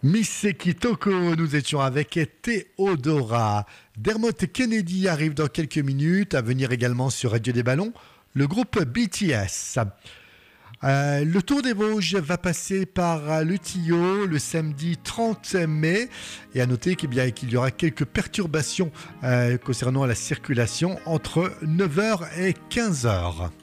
Miseki Toko, nous étions avec Théodora. Dermot Kennedy arrive dans quelques minutes, à venir également sur Radio des Ballons, le groupe BTS. Le Tour des Vosges va passer par le Tillot le samedi 30 mai. Et à noter qu'il y aura quelques perturbations concernant la circulation entre 9h et 15h.